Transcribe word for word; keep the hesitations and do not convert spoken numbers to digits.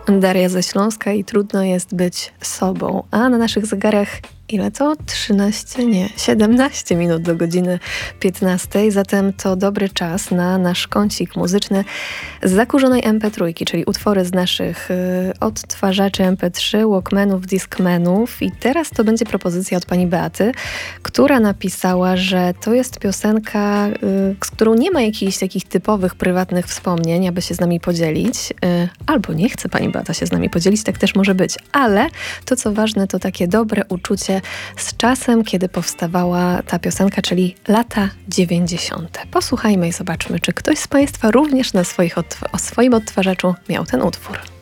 Daria ze Śląska i trudno jest być sobą. A na naszych zegarach ile to? trzynaście, nie, siedemnaście minut do godziny piętnastej. Zatem to dobry czas na nasz kącik muzyczny z zakurzonej em pe trzy, czyli utwory z naszych y, odtwarzaczy em pe trzy, walkmanów, discmanów. I teraz to będzie propozycja od pani Beaty, która napisała, że to jest piosenka, y, z którą nie ma jakichś takich typowych, prywatnych wspomnień, aby się z nami podzielić. Y, albo nie chce pani Beata się z nami podzielić, tak też może być. Ale to, co ważne, to takie dobre uczucie z czasem, kiedy powstawała ta piosenka, czyli lata dziewięćdziesiąte. Posłuchajmy i zobaczmy, czy ktoś z państwa również na swoich odtw- o swoim odtwarzaczu miał ten utwór.